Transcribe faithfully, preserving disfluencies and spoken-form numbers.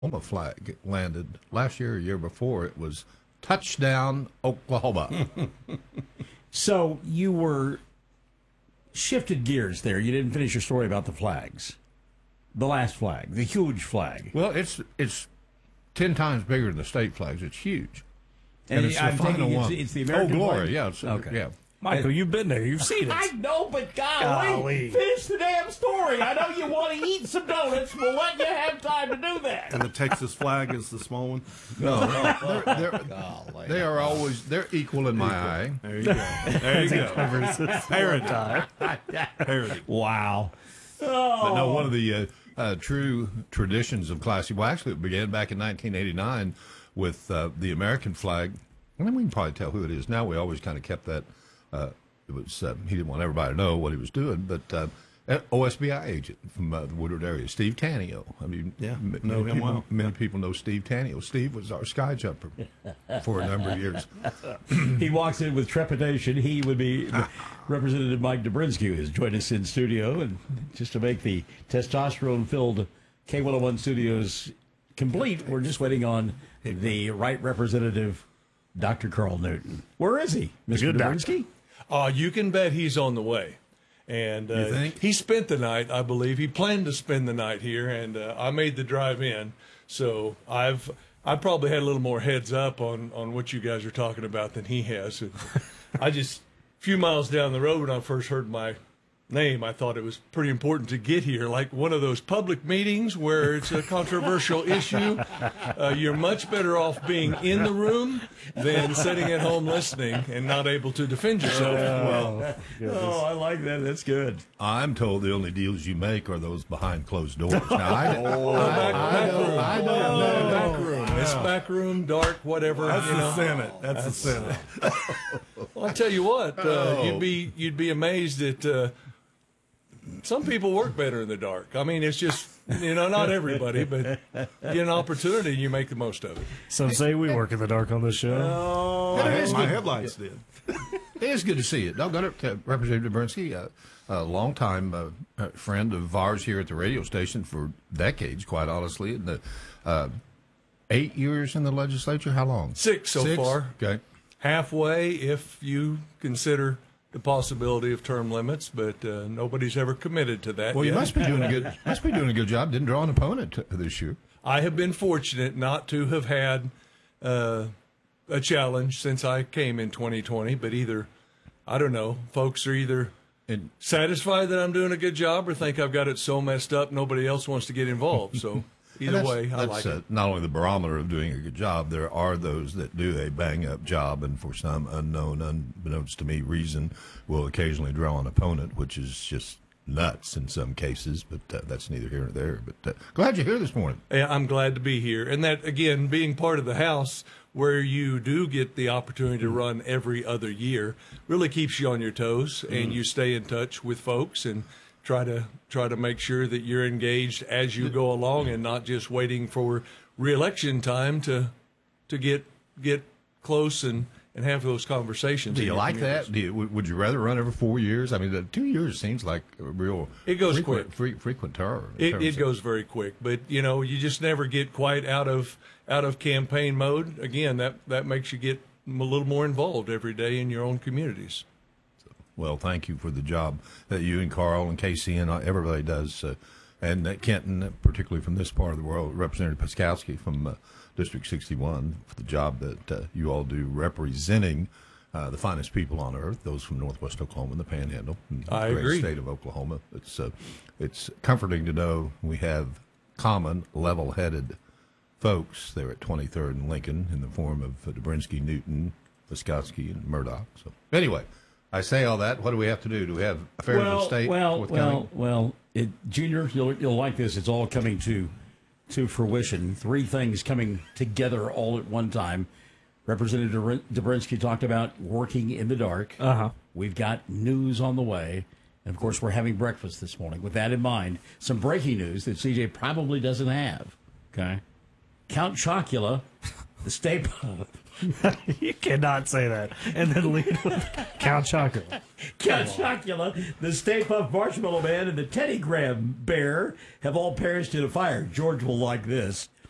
Oklahoma flag landed last year or year before. It was touchdown Oklahoma. So you were shifted gears there. You didn't finish your story about the flags. The last flag, the huge flag. Well, it's it's ten times bigger than the state flags. It's huge. And, And it's the I'm final taking one. It's, it's the American oh, glory, flag? yeah. It's, Okay. Yeah. Michael, you've been there. You've seen it. I know, but golly, Golly. finish the damn story. I know you want to eat some donuts. We'll let you have time to do that. And the Texas flag is the small one. No, no. They're, they're, they are always, they're equal in my eye. There you go. There you go. Parody. Parody. Wow. But no, one of the uh, uh, true traditions of Classy, well, actually, it began back in nineteen eighty-nine with uh, the American flag. I mean, we can probably tell who it is now. We always kind of kept that. Uh, it was uh, he didn't want everybody to know what he was doing, but uh, an O S B I agent from uh, the Woodward area, Steve Tanio. I mean, Yeah, m- know many him people, well. Many people know Steve Tanio. Steve was our sky jumper for a number of years. He walks in with trepidation. He would be Representative Mike Dobrinsky, who has joined us in studio, and just to make the testosterone-filled K one oh one studios complete, we're just waiting on the right representative, Doctor Carl Newton. Where is he, Mister Good doctor. Dobrinsky? Uh, you can bet he's on the way. And uh, You think? he spent the night, I believe. He planned to spend the night here, and uh, I made the drive in. So I've I probably had a little more heads up on, on what you guys are talking about than he has. And I just, a few miles down the road when I first heard my name, I thought it was pretty important to get here, like one of those public meetings where it's a controversial issue. Uh, you're much better off being in the room than sitting at home listening and not able to defend yourself. Oh, oh, I like that. That's good. I'm told the only deals you make are those behind closed doors. Now, I, Oh, I, back, I, back don't, room. I don't Oh, know. back room. It's back room, dark, whatever. That's you the know. Senate. That's, the Senate. Well, I tell you what, uh, Oh. you'd be you'd be amazed that uh, some people work better in the dark. I mean, it's just you know not everybody, but you get an opportunity and you make the most of it. Some say we work in the dark on this show. Oh, But it is My good. headlights did. It is good to see it. Doug Gunner, uh, Representative Dobrinsky, uh, a longtime uh, uh, friend of ours here at the radio station for decades, quite honestly. And the, uh, eight years in the legislature? How long? Six so Six? far. Okay. Halfway, if you consider the possibility of term limits, but uh, nobody's ever committed to that Well, you yet. must be doing a good. Must be doing a good job. Didn't draw an opponent t- this year. I have been fortunate not to have had uh, a challenge since I came in twenty twenty, but either, I don't know, folks are either And satisfied that I'm doing a good job or think I've got it so messed up nobody else wants to get involved. So and either that's- way, I that's, like uh, it. not only the barometer of doing a good job. There are those that do a bang up job, and for some unknown, unbeknownst to me reason, will occasionally draw an opponent, which is just nuts in some cases. But uh, that's neither here nor there. But uh, glad you're here this morning. Yeah, I'm glad to be here. And that, again, being part of the House where you do get the opportunity to run every other year really keeps you on your toes and you stay in touch with folks and try to try to make sure that you're engaged as you go along and not just waiting for reelection time to to get get close and, and have those conversations. Do in you your like communities. that? Do you, would would you rather run every four years? I mean, the two years seems like a real. It goes frequent, quick. Fre- frequent term. It, terms it of- goes very quick, but you know you just never get quite out of out of campaign mode. Again, that that makes you get a little more involved every day in your own communities. Well, thank you for the job that you and Carl and Casey and everybody does, uh, and uh, Kenton, particularly from this part of the world, Representative Paskowski from uh, District sixty-one, for the job that uh, you all do representing uh, the finest people on earth, those from Northwest Oklahoma and the Panhandle, and the I great agree. state of Oklahoma. It's uh, it's comforting to know we have common, level-headed folks there at twenty-third and Lincoln in the form of uh, Dobrinsky, Newton, Paskowski, and Murdoch. So anyway. I say all that. What do we have to do? Do we have affairs well, of state well, forthcoming? well, well, it, Junior, you'll you'll like this. It's all coming to to fruition. Three things coming together all at one time. Representative Dobrinsky talked about working in the dark. Uh huh. We've got news on the way. And, of course, we're having breakfast this morning. With that in mind, some breaking news that C J probably doesn't have. Okay? Count Chocula, the state... You cannot say that and then lead with Count Chocula. Count Chocula, the Stay Puft Marshmallow Man, and the Teddy Graham Bear have all perished in a fire. George will like this.